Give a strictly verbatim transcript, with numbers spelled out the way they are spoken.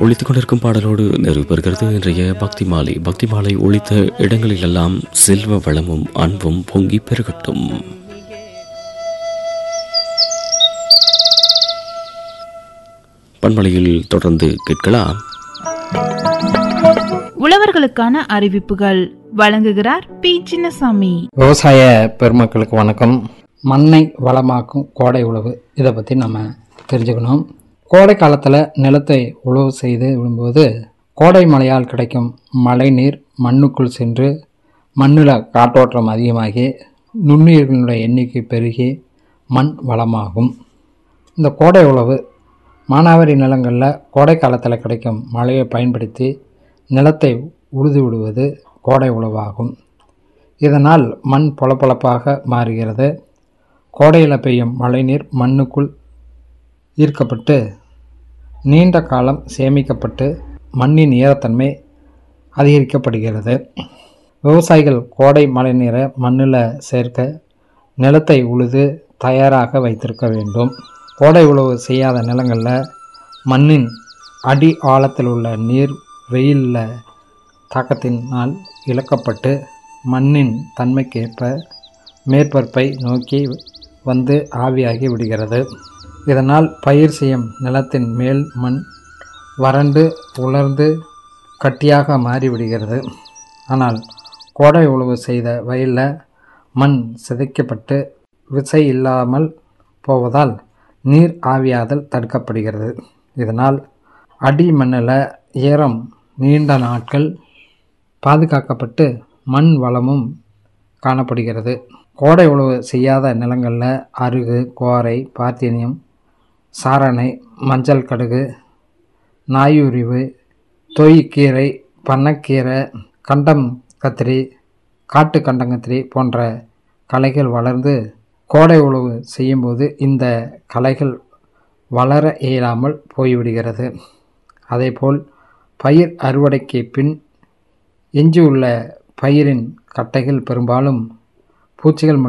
ஒழித்துக் கொண்டிருக்கும் பாடலோடு நிறைவு பெறுகிறது இன்றைய பக்தி மாலை. பக்தி மாலை ஒழித்த இடங்களிலெல்லாம் செல்வ வளமும் அன்பும் பொங்கி பெருகட்டும். பண்பலையில் தொடர்ந்து கேட்கலாம். உழவர்களுக்கான அறிவிப்புகள் வழங்குகிறார் பி சின்னசாமி. விவசாய பெருமக்களுக்கு வணக்கம். மண்ணை வளமாக்கும் கோடை உழவு, இதை பற்றி நம்ம தெரிஞ்சுக்கணும். கோடை காலத்தில் நிலத்தை உழவு செய்து விடும்போது கோடை மழையால் கிடைக்கும் மழை நீர் மண்ணுக்குள் சென்று மண்ணில் காற்றோட்டம் அதிகமாகி நுண்ணுயிர்களுடைய எண்ணிக்கை பெருகி மண் வளமாகும். இந்த கோடை உழவு மானாவாரி நிலங்களில் கோடை காலத்தில் கிடைக்கும் மழையை பயன்படுத்தி நிலத்தை உழுது விடுவது கோடை உழவாகும். இதனால் மண் பொலப்பொலப்பாக மாறுகிறது. கோடையில் பெய்யும் மழைநீர் மண்ணுக்குள் ஈர்க்கப்பட்டு நீண்ட காலம் சேமிக்கப்பட்டு மண்ணின் ஈரத்தன்மை அதிகரிக்கப்படுகிறது. விவசாயிகள் கோடை மழைநீரை மண்ணில் சேர்க்க நிலத்தை உழுது தயாராக வைத்திருக்க வேண்டும். கோடை உழவு செய்யாத நிலங்களில் மண்ணின் அடி ஆழத்தில் உள்ள நீர் வெயிலில் தாக்கத்தினால் இழக்கப்பட்டு மண்ணின் தன்மைக்கேற்ப மேற்பரப்பை நோக்கி வந்து ஆவியாகி விடுகிறது. இதனால் பயிர் செய்யும் நிலத்தின் மேல் மண் வறண்டு உலர்ந்து கட்டியாக மாறிவிடுகிறது. ஆனால் கோடை உழவு செய்த வயலில் மண் சிதைக்கப்பட்டு விசை இல்லாமல் போவதால் நீர் ஆவியாதல் தடுக்கப்படுகிறது. இதனால் அடி மண்ணில் ஈரம் நீண்ட நாட்கள் பாதுகாக்கப்பட்டு மண் வளமும் காணப்படுகிறது. கோடை உழவு செய்யாத நிலங்களில் அருகு, கோரை, பார்த்தீனியம், சாரணை, மஞ்சள் கடுகு, நாயுரிவு, தொய்க்கீரை, பண்ணக்கீரை, கண்டம் கத்திரி, காட்டு கண்டங்கத்திரி போன்ற களைகள் வளர்ந்து கோடை உழவு செய்யும்போது இந்த களைகள் வளர இயலாமல் போய்விடுகிறது. அதேபோல் பயிர் அறுவடைக்கு பின் எஞ்சியுள்ள பயிரின் கட்டைகள் பெரும்பாலும் பூச்சிகள்